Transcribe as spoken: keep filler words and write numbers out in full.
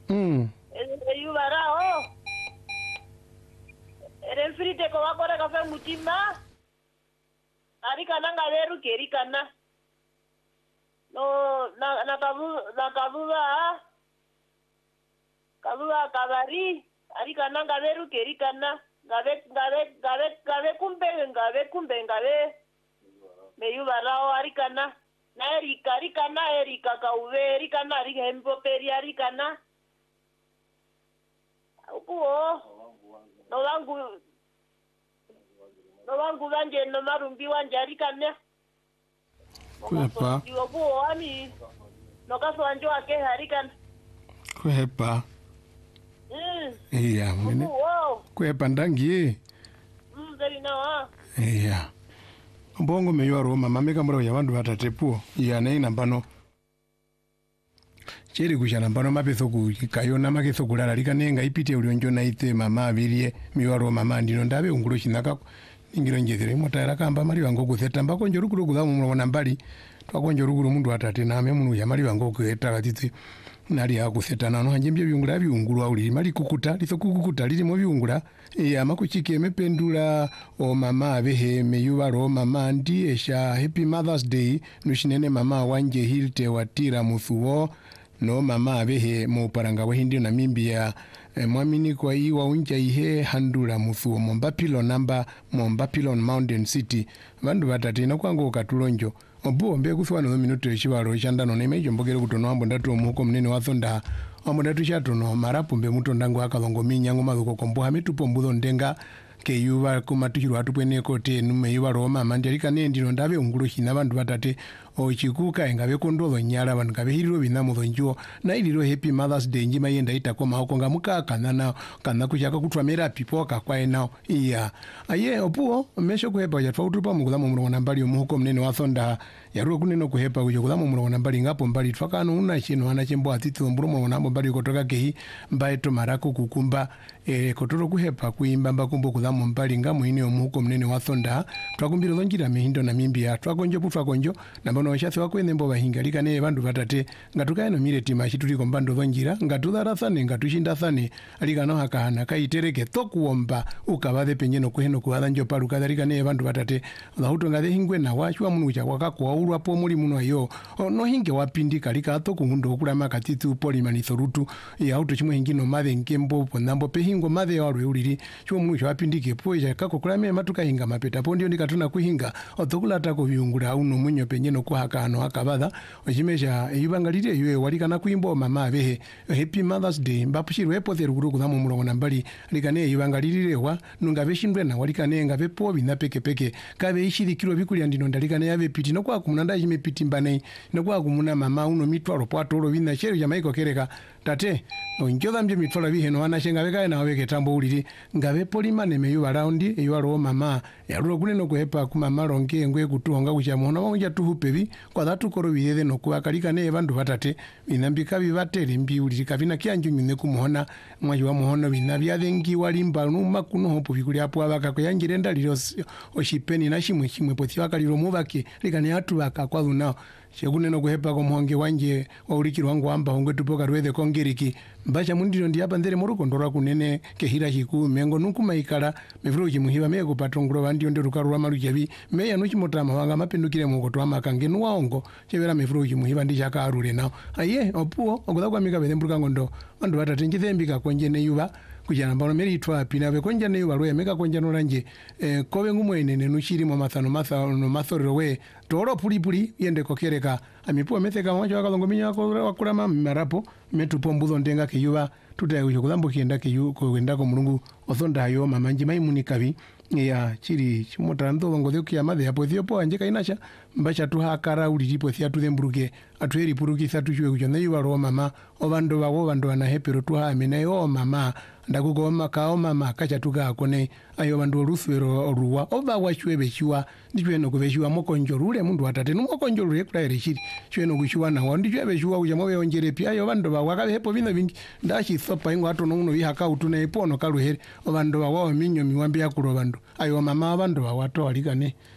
Mm. Eyu barao. Ere frite ko wakore kafe mutima. Ari kana ngaleru keri kana. No na na kabu na kabuwa. Kabuwa kabari. Ari kana ngaleru keri kana. Gabe gabe gabe gabe kumbe gabe kumbe gabe. Meyu barao ari kana. Na erika ari kana erika kauve erika na ari hempo peri ari kana. Ukuo. No wangu. No wangu wanje no marumbi wanje ari kana. Kwepa. Ukuo ami. No kaso wanje wake ari kana. Kwepa. Mm. Iya, mwene. Kwepa ndangi. Mm, zeri nawa. Iya. Mbongo meyo Roma mameka mura ya vandu vatatepo iya nei nambano cheri kushana mbano mapeso ku kayona makeso kulala likanenga ipite ulionjo na ite mama avirie miyo Roma mandino ndabe ungulo chinaka ingiro njezere motara kamba mali wango kuseta mbako njorukuru kuzamu mwana mbali twakonjo rukuru mundu atate name munu ya mali wango kueta katiti nali akuseta nano hanjembye byungula byungulu auli mali kukuta liso kukuta lili mo byungula ya makuchike mependula o mama abehe meyuwa ro mama ndi esha happy Mother's Day nushinene mama wanje hilte watira muthuo no mama abehe mo paranga wahindi na mimbi ya e, mwamini kwa hii wa unja ihe handula muthuo Mombapilon namba Mombapilon Mountain City vandu batati na kwango katulonjo obu mbe kuthwana no minuto eshibalo chandano ne mejo mbogere kutono ambo ndatu omuko munene wathonda ambo ndatu chatono marapu mbe muto ndango akalongo minyango mazuko kombo hametupo mbuzo ndenga ke yuva kumatuchirwa tupwene kote nume yuva roma mandirika ne ndino ndabe ungulu china bandu batate o chikuka engabe kondolo nyala bantu kabe hiriro binamu zonjo na iliro happy Mother's Day njima yenda itakoma hoko ngamuka kana na kana kuchaka kutwa mera pipoka kwa enao iya aye opuo mesho kuhepa ya twakutupa mukulamu mulongo nambali omuko munene wathonda yaruwa kuneno kuhepa kujo kulamu mulongo nambali ngapo mbali twakano una chino ana chembo atiti omburo mulongo nambo mbali kotoka kehi mbaeto marako kukumba e, kotoro kuhepa kuimba mbakumbo kulamu mbali ngamu ine omuko munene wathonda twakumbiro zonjira mihindo na mimbia twakonjo putwakonjo namba no shasi wako enembo bahingalika ne bandu batate ngatuka eno mire tima chituli kombando zonjira ngatudharathane ngatushindathane alika no hakana kaitereke tokuomba ukabadhe penyeno kuheno kuhadha njo paru kadhalika ne bandu batate lahuto ngathe hingwe na wachwa munu cha wakako aurwa po muri muno ayo no hinge wapindika lika to kuhundo okulama katitu polimani thorutu ya auto chimwe hingino mathe nkembo ponambo pehingo mathe walwe uliri chwo munu cha wapindike po ya kako kulame matuka hinga mapeta po ndio ndikatuna kuhinga otokulata ko byungura uno munyo penyeno kuhaka ano akabadha ochimesha ibangalire ywe walikana kuimbo mama abehe happy Mother's Day mbapushirwe pothero kuruku zamu mulongo nambali likane ibangalirirewa nungabeshindwe na walikane ngabe po bina peke peke kabe ishirikiro bikulya ndino ndalikane yabe piti no kwa kumunanda jime piti mbane no kwa kumuna mama uno mitwaro pwatoro bina chero ya maiko kereka tate onjoza mje mitwaro biheno anashenga beka na weke tambo uliri ngabe polimane meyu around eyo ro mama yarulo kuneno kuhepa kuma maronge ngwe kutuhonga kucha muhono wonja tuhupebi kwa dhatu koro biyede no kuwakalika ne bandu batate binambika bibatere mbi ulirika bina kyanju nyine kumuhona mwaji wa muhono binabyadengi walimba numa kuno hopo bikuli apo abaka kyanjire ndaliro oshipeni na shimwe shimwe pothi wakaliro mubake likane atu bakakwa nao shekuneno kuhepa ko muhonge wanje waulikiro wangu amba hongwe tupoka rwethe kongeriki mbacha mundiro ndi apa ndere muruko ndora kunene kehira chiku mengo nukuma ikala mevuro chimuhiba meko patongro bandi onde rukarura malujabi meya nuchimotama wanga mapendukire muko twama kangenu waongo chevera mevuro chimuhiba ndi chakarure nawo aye opuo ogoda kwa mika bedembuka ngondo bandu batatenjithembika konje ne yuba kujana mbano meri itwa pina be konja ne yuba roya meka konja no lanje eh, kobe ngumwene ne nuchiri mu mathano mathano mathoro we toro puli puli yende kokereka amipo metheka mwacho akalongo minya wakulama marapo metupo mbuzo ndenga kiyuba tutayo kulambo kienda kiyu kwenda ko mulungu othonda yo mamanji maimunikabi ya chiri chimota ndo ngode kya madhe hapo thiopo anje kainacha mbacha tu hakara uliripo thia tu themburuke atueri puruki thatu chwe kuchona yuba ro mama obando bawo bando ana hepero tu ha mena yo mama ndakugoma kao mama kacha tuka akone ayo bandu ruswero ruwa oba wachwebe chiwa ndicwe no kubeshiwa mokonjo rule mundu atate no mokonjo rule kulaire chiri chwe no kuchiwa na wandi chwebe chiwa kuja mwe onjere pia ayo bandu bawa kabe hepo bino bingi ndachi sopa ingo ato no uno bihaka utune ipono kaluhere obando bawo minyo miwambi yakulo bandu ayo mama abandu bawa to alikane